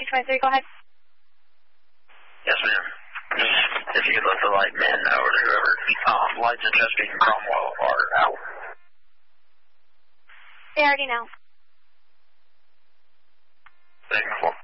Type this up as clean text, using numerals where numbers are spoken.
223, go ahead. Yes, ma'am. If you let the light man know or whoever, lights in Chesapeake and Cromwell are out. They already know. Thank you.